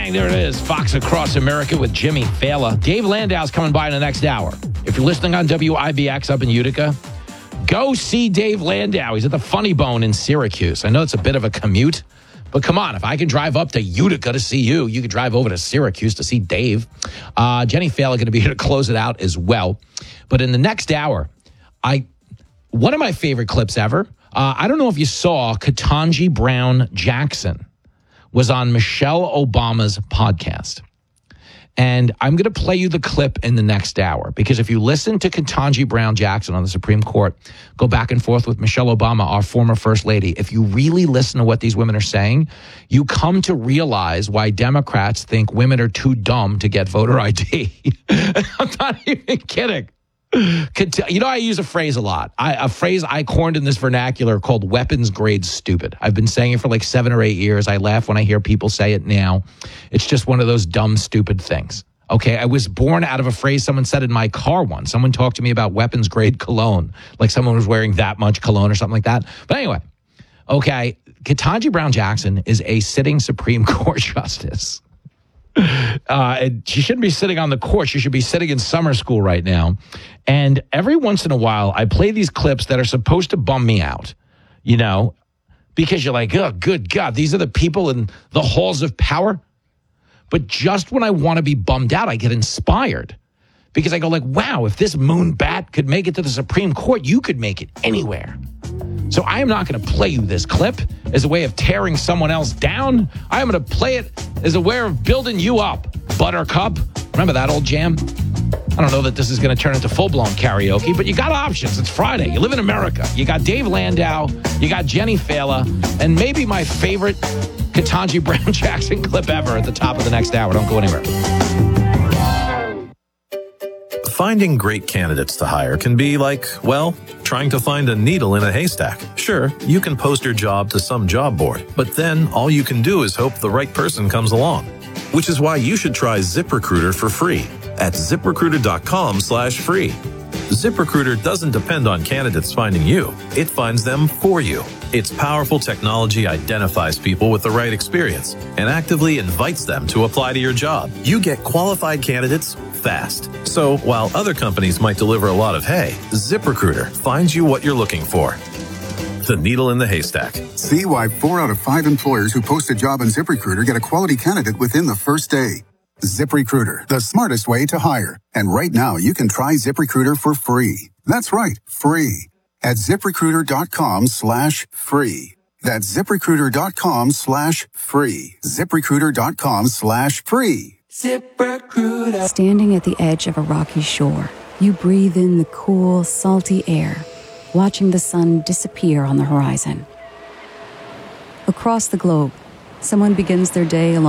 morning. There it is. Fox Across America with Jimmy Fallon. Dave Landau's coming by in the next hour. If you're listening on WIBX up in Utica, go see Dave Landau. He's at the Funny Bone in Syracuse. I know it's a bit of a commute, but come on. If I can drive up to Utica to see you, you could drive over to Syracuse to see Dave. Jenny Fallon going to be here to close it out as well. But in the next hour, one of my favorite clips ever, I don't know if you saw Ketanji Brown Jackson was on Michelle Obama's podcast. And I'm going to play you the clip in the next hour, because if you listen to Ketanji Brown Jackson on the Supreme Court, go back and forth with Michelle Obama, our former first lady, if you really listen to what these women are saying, you come to realize why Democrats think women are too dumb to get voter ID. I'm not even kidding. You know, I use a phrase a lot. A phrase I coined in this vernacular called weapons grade stupid. I've been saying it for like 7 or 8 years. I laugh when I hear people say it now. It's just one of those dumb, stupid things. Okay, I was born out of a phrase someone said in my car once. Someone talked to me about weapons grade cologne, like someone was wearing that much cologne or something like that. But anyway, okay, Ketanji Brown Jackson is a sitting Supreme Court justice. She shouldn't be sitting on the court. She should be sitting in summer school right now. And every once in a while, I play these clips that are supposed to bum me out, you know, because you're like, oh, good God, these are the people in the halls of power. But just when I want to be bummed out, I get inspired, because I go like, wow, if this moon bat could make it to the Supreme Court, you could make it anywhere. So I am not going to play you this clip as a way of tearing someone else down. I am going to play it as a way of building you up. Buttercup. Remember that old jam? I don't know that this is going to turn into full-blown karaoke, but you got options. It's Friday. You live in America. You got Dave Landau. You got Jenny Fallon. And maybe my favorite Ketanji Brown Jackson clip ever at the top of the next hour. Don't go anywhere. Finding great candidates to hire can be like, well, trying to find a needle in a haystack. Sure, you can post your job to some job board, but then all you can do is hope the right person comes along. Which is why you should try ZipRecruiter for free at ZipRecruiter.com/free. ZipRecruiter doesn't depend on candidates finding you. It finds them for you. Its powerful technology identifies people with the right experience and actively invites them to apply to your job. You get qualified candidates fast. So while other companies might deliver a lot of hay, ZipRecruiter finds you what you're looking for. The needle in the haystack. See why 4 out of 5 employers who post a job on ZipRecruiter get a quality candidate within the first day. ZipRecruiter, the smartest way to hire. And right now, you can try ZipRecruiter for free. That's right, free. At ZipRecruiter.com/free. That's ZipRecruiter.com/free. ZipRecruiter.com/free. ZipRecruiter. Standing at the edge of a rocky shore, you breathe in the cool, salty air, watching the sun disappear on the horizon. Across the globe, someone begins their day along